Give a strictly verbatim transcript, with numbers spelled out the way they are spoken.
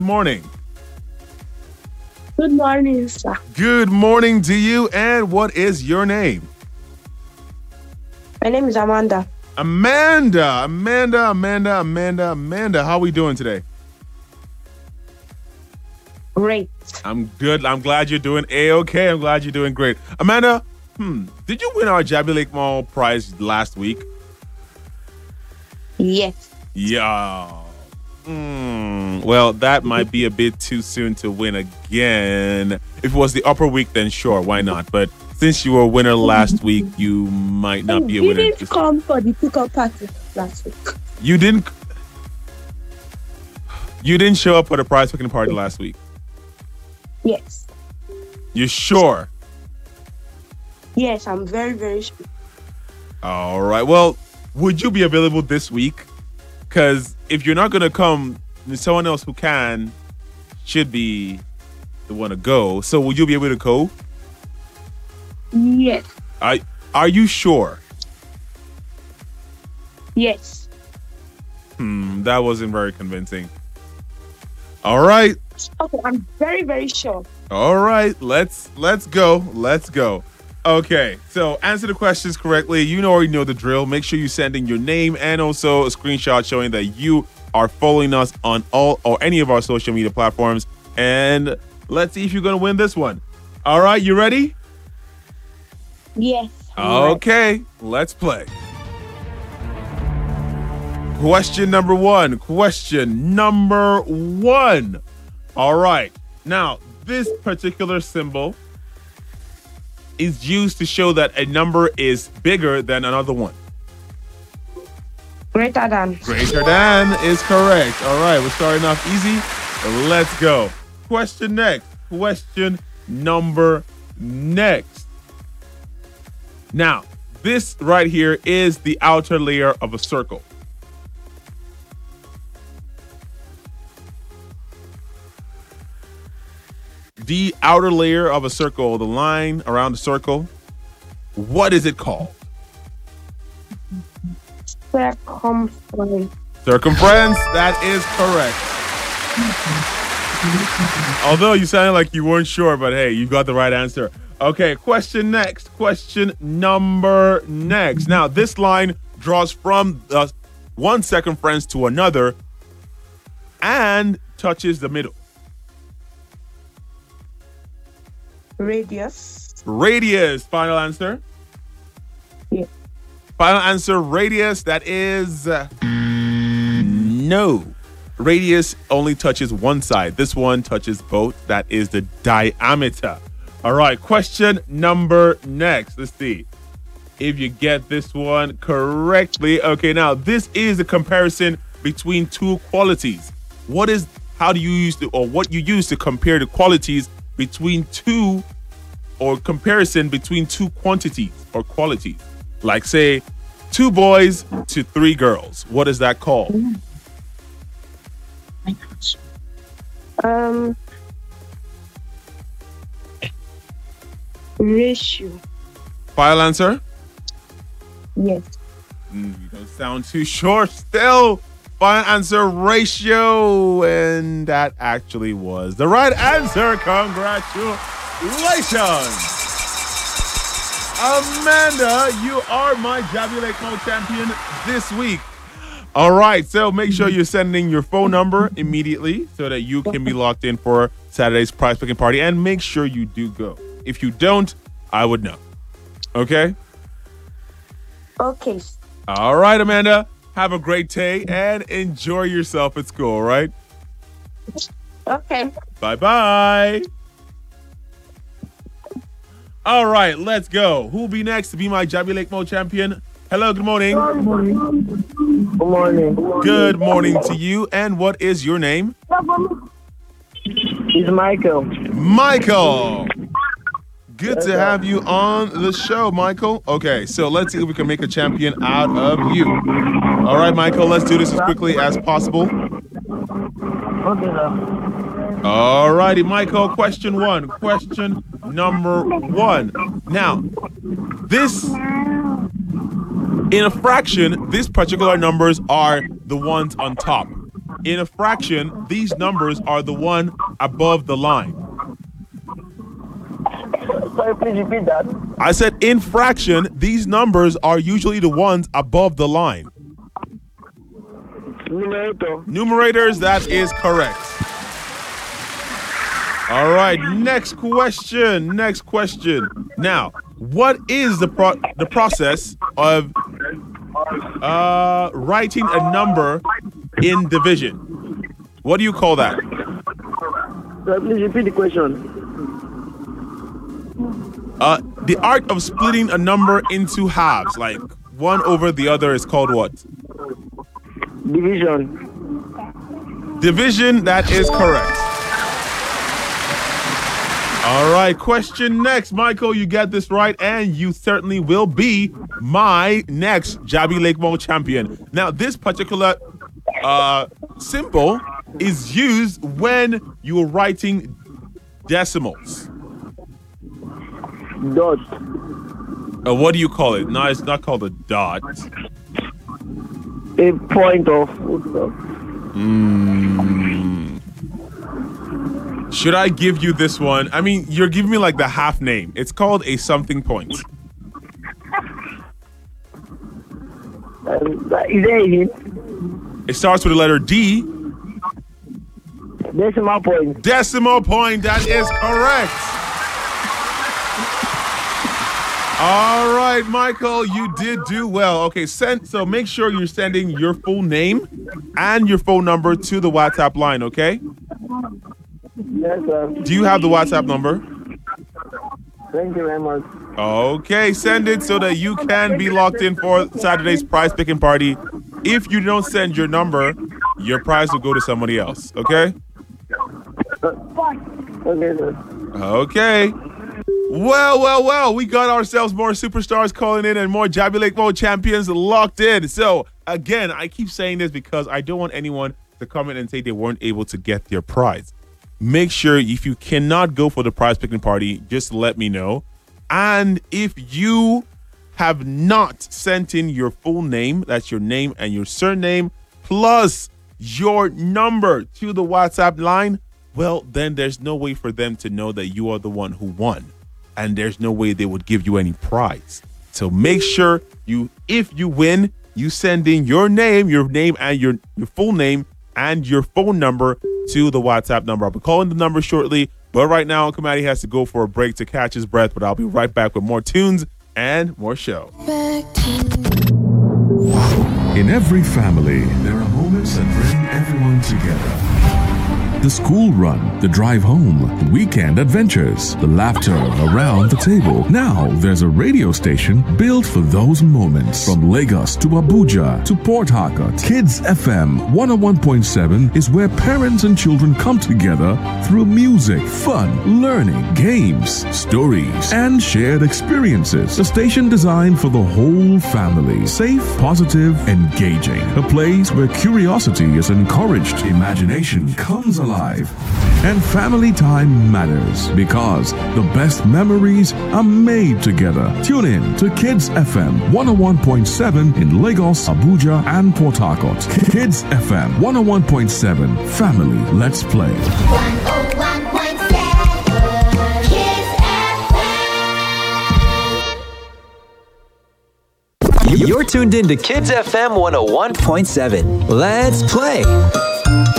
Morning. Good morning, sir. Good morning to you. And what is your name? My name is Amanda. Amanda. Amanda, Amanda, Amanda, Amanda. How are we doing today? Great. I'm good. I'm glad you're doing A-okay. I'm glad you're doing great. Amanda, hmm, did you win our Jabi Lake Mall prize last week? Yes. Yeah. Hmm. Well, that might be a bit too soon to win again. If it was the upper week, then sure, why not? But since you were a winner last week, you might not be a You winner. didn't this- come for the pickup party last week. You didn't. You didn't show up for the prize picking party last week. Yes. You sure? Yes, I'm very, very sure. All right. Well, would you be available this week? Because if you're not going to come, then someone else who can should be the one to go. So would you be able to go? Yes. Are, are you sure? Yes. Hmm, that wasn't very convincing. All right. Okay, I'm very, very sure. All right. Let's let's go. Let's go. Okay, so answer the questions correctly. You already know the drill. Make sure you send in your name and also a screenshot showing that you are following us on all or any of our social media platforms. And let's see if you're going to win this one. All right, you ready? Yes. I'm ready. Okay, let's play. Question number one. Question number one. All right. Now, this particular symbol is used to show that a number is bigger than another one. Greater than. Greater than is correct. All right, we're starting off easy. Let's go. Question next. Question number next. Now, this right here is the outer layer of a circle. The outer layer of a circle, the line around the circle, what is it called? Circumference. Circumference, that is correct. Although you sounded like you weren't sure, but hey, you got the right answer. Okay, question next. Question number next. Now, this line draws from the one circumference to another and touches the middle. Radius. Radius, final answer. Yeah. Final answer, radius. That is uh, no. Radius only touches one side. This one touches both. That is the diameter. All right, question number next. Let's see if you get this one correctly. Okay, now this is a comparison between two qualities. What is, how do you use to, or what you use to compare the qualities between two, or comparison between two quantities or qualities? Like say, two boys to three girls. What is that called? Um. Ratio. Final answer? Yes. Mm, you don't sound too sure still. Final answer, ratio. And that actually was the right answer. Congratulations. Amanda, you are my Jabi Lake Mall champion this week. All right, so make sure you're sending your phone number immediately so that you can be locked in for Saturday's prize picking party, and make sure you do go. If you don't, I would know. Okay? Okay. All right, Amanda. Have a great day and enjoy yourself at school, all right? Okay. Bye-bye. All right, let's go. Who'll be next to be my Jabi Lake Mall champion? Hello, good morning. Good morning. Good morning. Good morning to you. And what is your name? It's Michael. Michael. Good to have you on the show, Michael. Okay, so let's see if we can make a champion out of you. All right, Michael, let's do this as quickly as possible. Okay, sir. All righty, Michael, question one. Question number one. Now, this, in a fraction, these particular numbers are the ones on top. in a fraction, these numbers are the one above the line. Sorry, please repeat that. I said in fraction, these numbers are usually the ones above the line. Numerator. Numerators, that is correct. All right, next question. Next question. Now, what is the pro- the process of uh, writing a number in division? What do you call that? Sorry, please repeat the question. Uh, the art of splitting a number into halves, like one over the other, is called what? Division. Division, that is correct. All right, question next. Michael, you get this right, and you certainly will be my next Jabi Lake Mall champion. Now, this particular uh, symbol is used when you're writing decimals. Dot. Uh, what do you call it? No, it's not called a dot. A point of. Mm. Should I give you this one? I mean, you're giving me like the half name. It's called a something point. Um, is there a hint? It starts with the letter D. Decimal point. Decimal point, that is correct. All right, Michael, you did do well. Okay, send. So make sure you're sending your full name and your phone number to the WhatsApp line, okay? Yes, sir. Do you have the WhatsApp number? Thank you very much. Okay, send it so that you can be locked in for Saturday's prize picking party. If you don't send your number, your prize will go to somebody else, okay? Okay, sir. Okay. Well, well, well, we got ourselves more superstars calling in and more Jabi Lake Mall champions locked in. So, again, I keep saying this because I don't want anyone to come in and say they weren't able to get their prize. Make sure if you cannot go for the prize picking party, just let me know. And if you have not sent in your full name, that's your name and your surname, plus your number to the WhatsApp line, well, then there's no way for them to know that you are the one who won. And there's no way they would give you any prize. So make sure you, if you win, you send in your name, your name and your, your full name and your phone number to the WhatsApp number. I'll be calling the number shortly, but right now, Uncle Matty has to go for a break to catch his breath, but I'll be right back with more tunes and more show. In every family, there are moments that bring everyone together. The school run, the drive home, the weekend adventures, the laughter around the table. Now there's a radio station built for those moments. From Lagos to Abuja to Port Harcourt, Kids F M one oh one point seven is where parents and children come together through music, fun, learning, games, stories, and shared experiences. A station designed for the whole family. Safe, positive, engaging. A place where curiosity is encouraged, imagination comes alive. And family time matters because the best memories are made together. Tune in to Kids F M one oh one point seven in Lagos, Abuja, and Port Harcourt. Kids F M one oh one point seven. Family, let's play. one oh one point seven Kids F M. You're tuned in to Kids F M one oh one point seven. Let's play.